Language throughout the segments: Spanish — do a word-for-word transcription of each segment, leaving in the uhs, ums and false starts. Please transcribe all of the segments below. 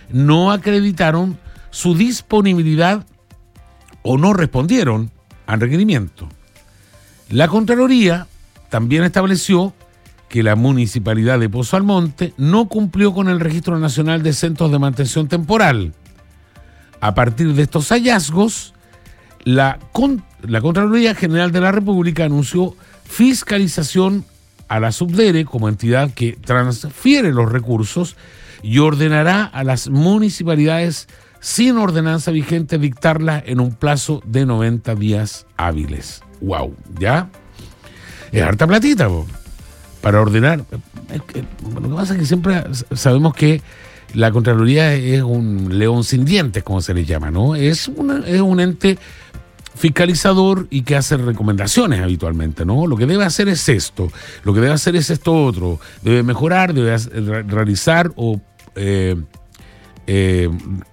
no acreditaron su disponibilidad o no respondieron al requerimiento. La Contraloría también estableció que la Municipalidad de Pozo Almonte no cumplió con el Registro Nacional de Centros de Mantención Temporal. A partir de estos hallazgos, la, Con- la Contraloría General de la República anunció fiscalización a la Subdere como entidad que transfiere los recursos y ordenará a las municipalidades sin ordenanza vigente dictarla en un plazo de noventa días hábiles. ¡Wow! ¿Ya? Es harta platita, po, para ordenar. Es que, lo que pasa es que siempre sabemos que la Contraloría es un león sin dientes, como se le llama, ¿no? Es, una, es un ente fiscalizador y que hace recomendaciones habitualmente, ¿no? Lo que debe hacer es esto, lo que debe hacer es esto otro, debe mejorar, debe hacer, realizar o eh, eh,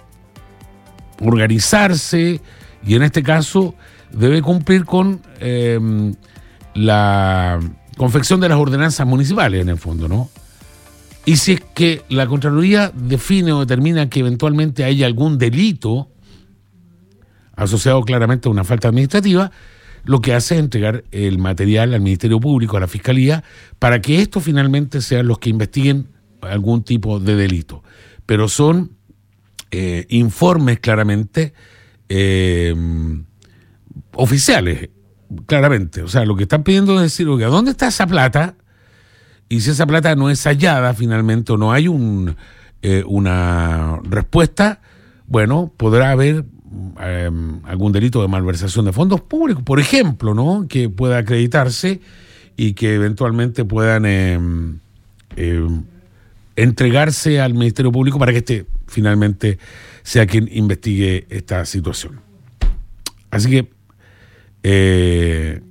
organizarse, y en este caso debe cumplir con eh, la confección de las ordenanzas municipales, en el fondo, ¿no? Y si es que la Contraloría define o determina que eventualmente haya algún delito asociado claramente a una falta administrativa, lo que hace es entregar el material al Ministerio Público, a la Fiscalía, para que estos finalmente sean los que investiguen algún tipo de delito. Pero son eh, informes claramente eh, oficiales, claramente. O sea, lo que están pidiendo es decir, oiga, ¿dónde está esa plata? Y si esa plata no es hallada finalmente o no hay un, eh, una respuesta, bueno, podrá haber eh, algún delito de malversación de fondos públicos, por ejemplo, ¿no? Que pueda acreditarse y que eventualmente puedan eh, eh, entregarse al Ministerio Público para que este finalmente sea quien investigue esta situación. Así que eh,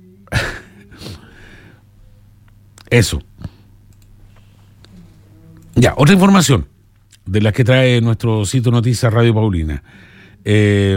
eso. Ya, otra información de las que trae nuestro sitio Noticias Radio Paulina. Eh,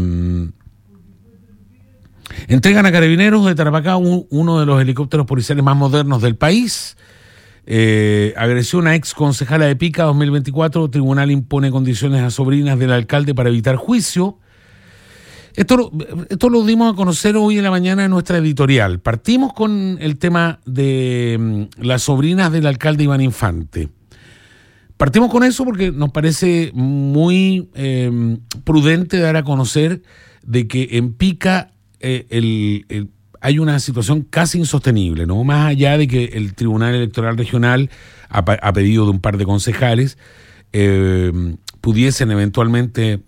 entregan a Carabineros de Tarapacá un, uno de los helicópteros policiales más modernos del país. Eh, agresión a ex concejala de Pica dos mil veinticuatro. Tribunal impone condiciones a sobrinas del alcalde para evitar juicio. Esto lo, esto lo dimos a conocer hoy en la mañana en nuestra editorial. Partimos con el tema de um, las sobrinas del alcalde Iván Infante. Partimos con eso porque nos parece muy eh, prudente dar a conocer de que en Pica eh, el, el, hay una situación casi insostenible, ¿no? Más allá de que el Tribunal Electoral Regional, a, a pedido de un par de concejales, eh, pudiesen eventualmente,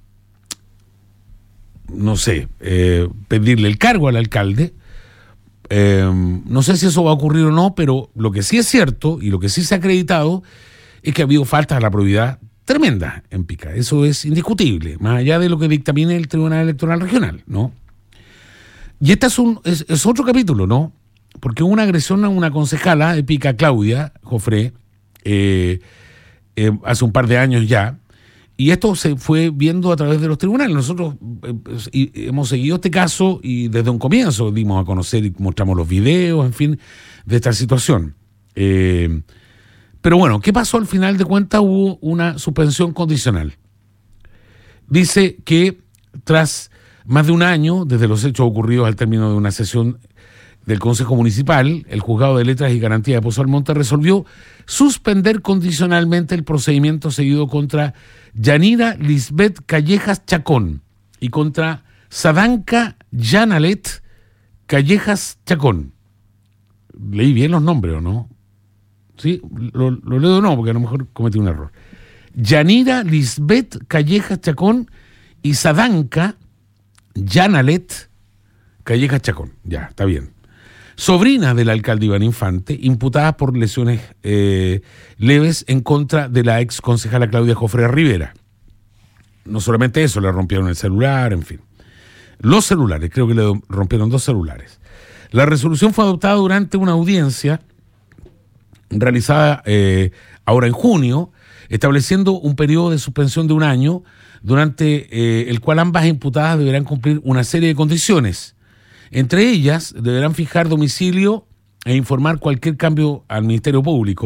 no sé, eh, pedirle el cargo al alcalde. Eh, no sé si eso va a ocurrir o no, pero lo que sí es cierto y lo que sí se ha acreditado es que ha habido faltas a la probidad tremenda en Pica. Eso es indiscutible, más allá de lo que dictamine el Tribunal Electoral Regional, ¿no? Y este es, un, es, es otro capítulo, ¿no? Porque hubo una agresión a una concejala de Pica, Claudia Jofré, eh, eh, hace un par de años ya, y esto se fue viendo a través de los tribunales. Nosotros eh, hemos seguido este caso y desde un comienzo dimos a conocer y mostramos los videos, en fin, de esta situación. Eh, Pero bueno, ¿qué pasó? Al final de cuentas hubo una suspensión condicional. Dice que tras más de un año, desde los hechos ocurridos al término de una sesión del Consejo Municipal, el Juzgado de Letras y Garantía de Pozo Almonte resolvió suspender condicionalmente el procedimiento seguido contra Yanira Lisbeth Callejas Chacón y contra Sadanka Yanalet Callejas Chacón. Leí bien los nombres, ¿o no? Sí, lo, lo leo no, porque a lo mejor cometí un error. Yanira Lisbeth Callejas Chacón y Sadanka Yanalet Callejas Chacón. Ya, está bien. Sobrina del alcalde Iván Infante, imputadas por lesiones eh, leves en contra de la ex concejala Claudia Jofré Rivera. No solamente eso, le rompieron el celular, en fin. Los celulares, creo que le rompieron dos celulares. La resolución fue adoptada durante una audiencia realizada eh, ahora en junio, estableciendo un periodo de suspensión de un año, durante eh, el cual ambas imputadas deberán cumplir una serie de condiciones. Entre ellas, deberán fijar domicilio e informar cualquier cambio al Ministerio Público,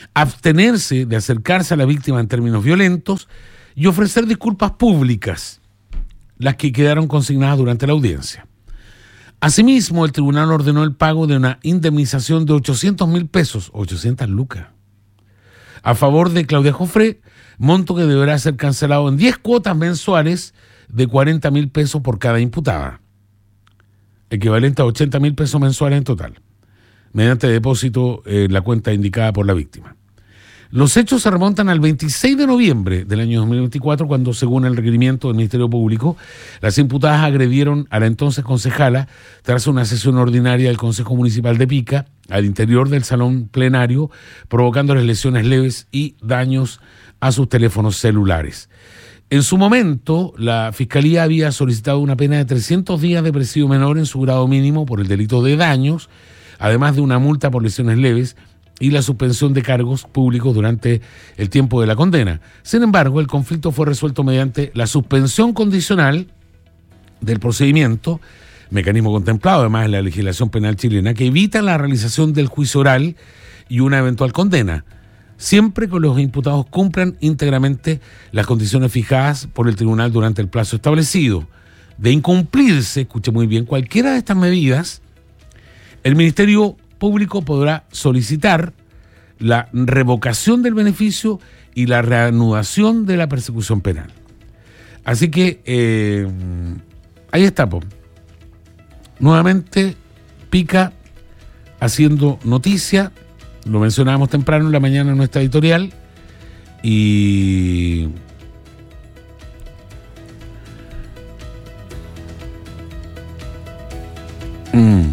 abstenerse de acercarse a la víctima en términos violentos y ofrecer disculpas públicas, las que quedaron consignadas durante la audiencia. Asimismo, el tribunal ordenó el pago de una indemnización de ochocientos mil pesos, ochocientas lucas, a favor de Claudia Jofré, monto que deberá ser cancelado en diez cuotas mensuales de cuarenta mil pesos por cada imputada, equivalente a ochenta mil pesos mensuales en total, mediante depósito en la cuenta indicada por la víctima. Los hechos se remontan al veintiséis de noviembre del año dos mil veinticuatro, cuando, según el requerimiento del Ministerio Público, las imputadas agredieron a la entonces concejala tras una sesión ordinaria del Consejo Municipal de Pica al interior del salón plenario, provocándoles lesiones leves y daños a sus teléfonos celulares. En su momento, la Fiscalía había solicitado una pena de trescientos días de presidio menor en su grado mínimo por el delito de daños, además de una multa por lesiones leves y la suspensión de cargos públicos durante el tiempo de la condena. Sin embargo, el conflicto fue resuelto mediante la suspensión condicional del procedimiento, mecanismo contemplado además en la legislación penal chilena, que evita la realización del juicio oral y una eventual condena, siempre que los imputados cumplan íntegramente las condiciones fijadas por el tribunal durante el plazo establecido. De incumplirse, escuche muy bien, cualquiera de estas medidas, el Ministerio Público podrá solicitar la revocación del beneficio y la reanudación de la persecución penal. Así que eh, ahí está, po. Nuevamente Pica haciendo noticia, lo mencionábamos temprano en la mañana en nuestra editorial, y mm.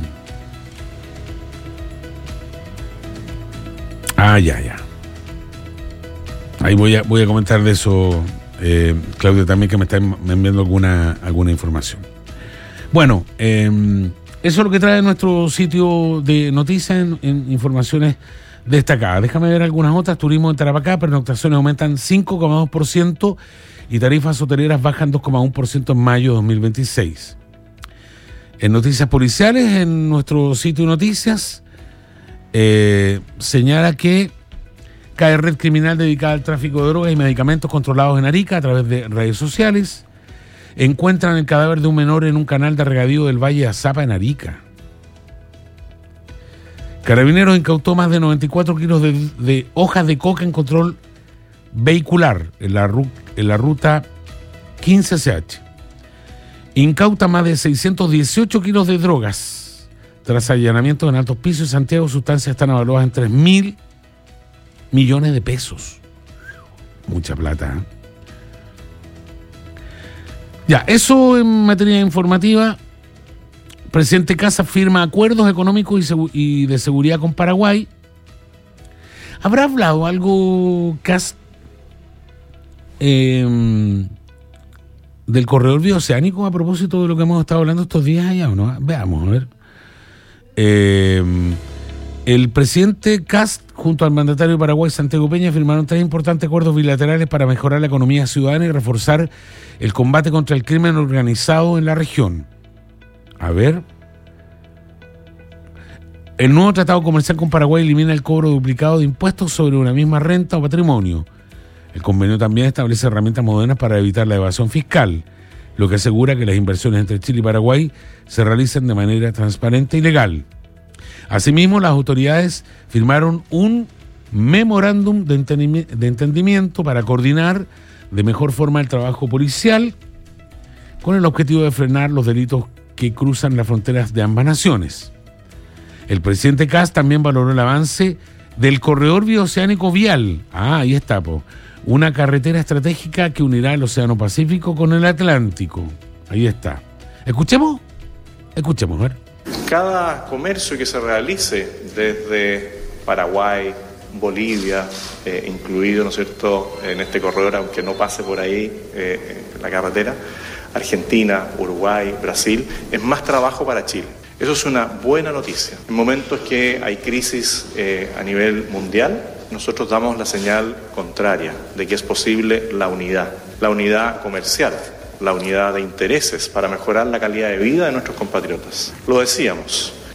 Ah, ya, ya. Ahí voy a, voy a comentar de eso, eh, Claudia, también, que me está enviando alguna, alguna información. Bueno, eh, eso es lo que trae nuestro sitio de noticias en, en informaciones destacadas. Déjame ver algunas otras. Turismo en Tarapacá, pernoctaciones aumentan cinco coma dos por ciento y tarifas hoteleras bajan dos coma uno por ciento en mayo de dos mil veintiséis. En noticias policiales, en nuestro sitio de noticias, Eh, señala que cae red criminal dedicada al tráfico de drogas y medicamentos controlados en Arica a través de redes sociales. Encuentran el cadáver de un menor en un canal de regadío del Valle de Azapa en Arica. Carabineros incautó más de noventa y cuatro kilos de, de hojas de coca en control vehicular en la, en la ruta quince C H. Incauta más de seiscientos dieciocho kilos de drogas. Tras allanamientos en Altos Pisos y Santiago, sustancias están evaluadas en tres mil millones de pesos. Mucha plata, ¿eh? Ya, eso en materia informativa. Presidente Kast firma acuerdos económicos y, segu- y de seguridad con Paraguay. ¿Habrá hablado algo Kast eh, del corredor bioceánico a propósito de lo que hemos estado hablando estos días allá o no? Veamos, a ver. Eh, el presidente Kast junto al mandatario de Paraguay, Santiago Peña, firmaron tres importantes acuerdos bilaterales para mejorar la economía ciudadana y reforzar el combate contra el crimen organizado en la región. A ver. El nuevo tratado comercial con Paraguay elimina el cobro duplicado de impuestos sobre una misma renta o patrimonio. El convenio también establece herramientas modernas para evitar la evasión fiscal, lo que asegura que las inversiones entre Chile y Paraguay se realicen de manera transparente y legal. Asimismo, las autoridades firmaron un memorándum de entendimiento para coordinar de mejor forma el trabajo policial con el objetivo de frenar los delitos que cruzan las fronteras de ambas naciones. El presidente Kast también valoró el avance del corredor bioceánico vial. Ah, ahí está, po. Una carretera estratégica que unirá el Océano Pacífico con el Atlántico. Ahí está. ¿Escuchemos? Escuchemos, a ver. Cada comercio que se realice desde Paraguay, Bolivia, eh, incluido, ¿no es cierto?, en este corredor, aunque no pase por ahí eh, la carretera, Argentina, Uruguay, Brasil, es más trabajo para Chile. Eso es una buena noticia. En momentos que hay crisis eh, a nivel mundial, nosotros damos la señal contraria de que es posible la unidad, la unidad comercial, la unidad de intereses para mejorar la calidad de vida de nuestros compatriotas. Lo decíamos,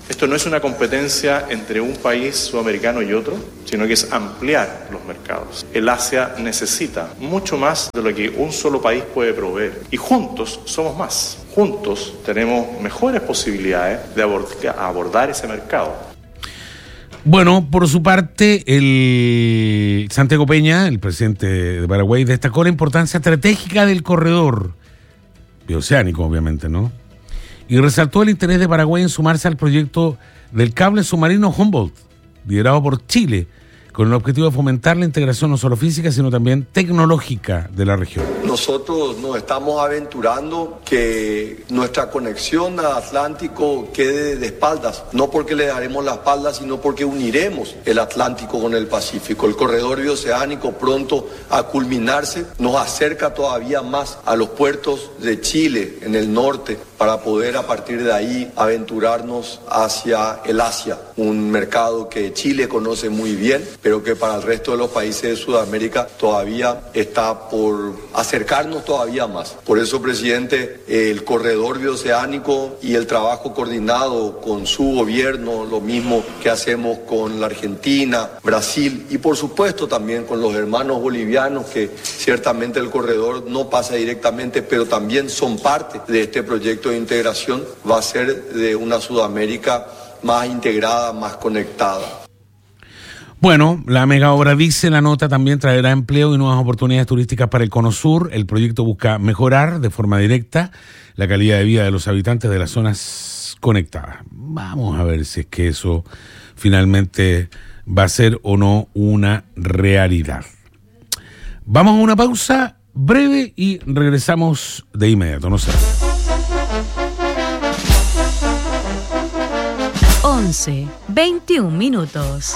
Esto no es una competencia entre un país sudamericano y otro, sino que es ampliar los mercados. El Asia necesita mucho más de lo que un solo país puede proveer. Y juntos somos más. Juntos tenemos mejores posibilidades de abordar ese mercado. Bueno, por su parte, el Santiago Peña, el presidente de Paraguay, destacó la importancia estratégica del corredor bioceánico, obviamente, ¿no? Y resaltó el interés de Paraguay en sumarse al proyecto del cable submarino Humboldt, liderado por Chile, con el objetivo de fomentar la integración no solo física, sino también tecnológica de la región. Nosotros nos estamos aventurando que nuestra conexión al Atlántico quede de espaldas, no porque le daremos la espalda, sino porque uniremos el Atlántico con el Pacífico. El corredor bioceánico, pronto a culminarse, nos acerca todavía más a los puertos de Chile en el norte, para poder a partir de ahí aventurarnos hacia el Asia, un mercado que Chile conoce muy bien, pero que para el resto de los países de Sudamérica todavía está por acercarnos todavía más. Por eso, presidente, el corredor bioceánico y el trabajo coordinado con su gobierno, lo mismo que hacemos con la Argentina, Brasil y por supuesto también con los hermanos bolivianos, que ciertamente el corredor no pasa directamente, pero también son parte de este proyecto de integración, va a ser de una Sudamérica más integrada, más conectada. Bueno, la mega obra, dice la nota, también traerá empleo y nuevas oportunidades turísticas para el Cono Sur. El proyecto busca mejorar de forma directa la calidad de vida de los habitantes de las zonas conectadas. Vamos a ver si es que eso finalmente va a ser o no una realidad. Vamos a una pausa breve y regresamos de inmediato, no sé. once, veintiún minutos.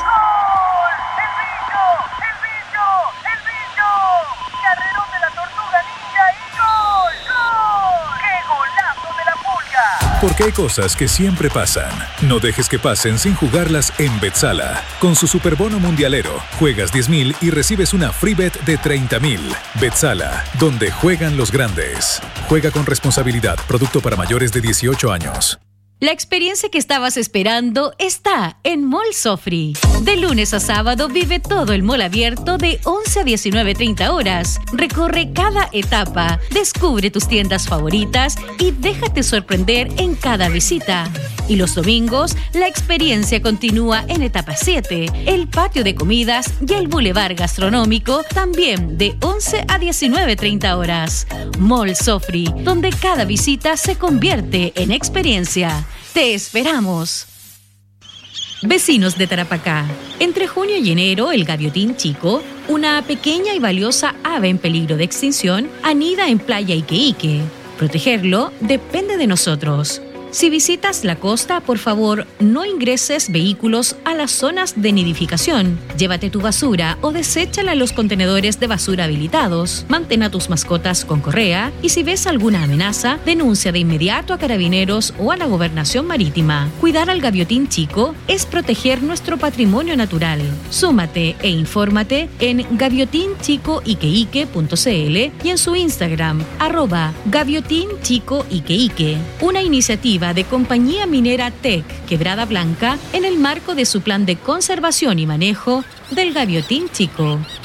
Porque hay cosas que siempre pasan. No dejes que pasen sin jugarlas en Betsala. Con su superbono mundialero, juegas diez mil y recibes una free bet de treinta mil. Betsala, donde juegan los grandes. Juega con responsabilidad. Producto para mayores de dieciocho años. La experiencia que estabas esperando está en Mall Sofri. De lunes a sábado vive todo el mall abierto de once a diecinueve treinta horas. Recorre cada etapa, descubre tus tiendas favoritas y déjate sorprender en cada visita. Y los domingos, la experiencia continúa en etapa siete, el patio de comidas y el bulevar gastronómico también de once a diecinueve treinta horas. Mall Sofri, donde cada visita se convierte en experiencia. ¡Te esperamos! Vecinos de Tarapacá. Entre junio y enero, el gaviotín chico, una pequeña y valiosa ave en peligro de extinción, anida en Playa Iquique. Protegerlo depende de nosotros. Si visitas la costa, por favor, no ingreses vehículos a las zonas de nidificación. Llévate tu basura o deséchala a los contenedores de basura habilitados. Mantén a tus mascotas con correa y si ves alguna amenaza, denuncia de inmediato a Carabineros o a la Gobernación Marítima. Cuidar al gaviotín chico es proteger nuestro patrimonio natural. Súmate e infórmate en gaviotin chico iqueique punto cl y en su Instagram, arroba gaviotin chico iqueique. Una iniciativa de Compañía Minera Tec Quebrada Blanca en el marco de su plan de conservación y manejo del gaviotín chico.